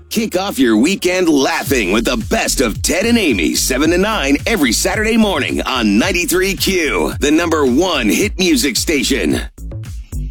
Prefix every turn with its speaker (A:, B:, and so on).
A: Kick off your weekend laughing with the best of Ted and Amy, 7 to 9 every Saturday morning on 93Q, the #1 hit music station.